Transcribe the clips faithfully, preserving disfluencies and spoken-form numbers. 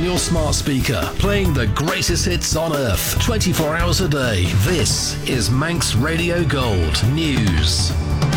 your smart speaker, playing the greatest hits on earth, twenty-four hours a day. This is Manx Radio Gold News.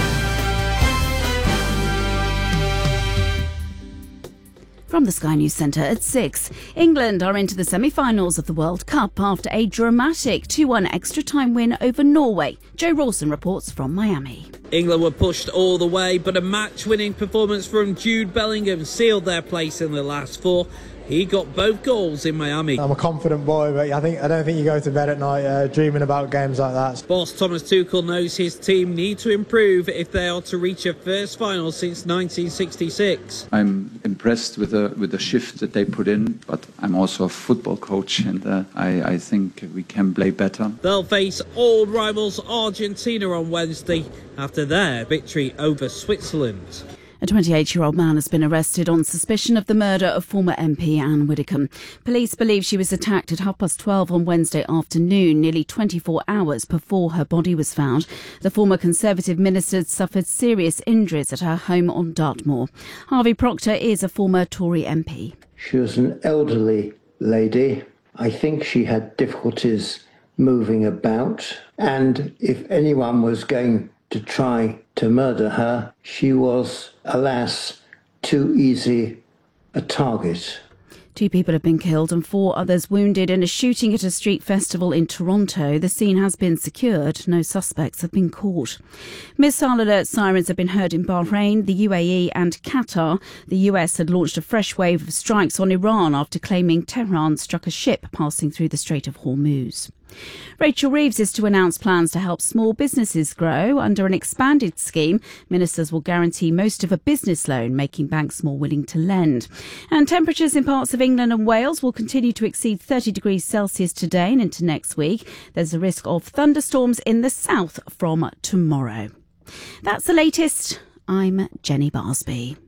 From the Sky News Centre at six. England are into the semi-finals of the World Cup after a dramatic two one extra-time win over Norway. Joe Rawson reports from Miami. England were pushed all the way, but a match-winning performance from Jude Bellingham sealed their place in the last four. He got both goals in Miami. I'm a confident boy, but I think I don't think you go to bed at night uh, dreaming about games like that. Boss Thomas Tuchel knows his team need to improve if they are to reach a first final since nineteen sixty-six. I'm impressed with the with the shift that they put in, but I'm also a football coach, and uh, I, I think we can play better. They'll face old rivals Argentina on Wednesday after their victory over Switzerland. A twenty-eight-year-old man has been arrested on suspicion of the murder of former M P Anne Widdecombe. Police believe she was attacked at half past twelve on Wednesday afternoon, nearly twenty-four hours before her body was found. The former Conservative minister suffered serious injuries at her home on Dartmoor. Harvey Proctor is a former Tory M P. She was an elderly lady. I think she had difficulties moving about, and if anyone was going to try to murder her, she was, alas, too easy a target. Two people have been killed and four others wounded in a shooting at a street festival in Toronto. The scene has been secured. No suspects have been caught. Missile alert sirens have been heard in Bahrain, the U A E and Qatar. The U S had launched a fresh wave of strikes on Iran after claiming Tehran struck a ship passing through the Strait of Hormuz. Rachel Reeves is to announce plans to help small businesses grow. Under an expanded scheme, ministers will guarantee most of a business loan, making banks more willing to lend. And temperatures in parts of England and Wales will continue to exceed thirty degrees Celsius today and into next week. There's a risk of thunderstorms in the south from tomorrow. That's the latest. I'm Jenny Barsby.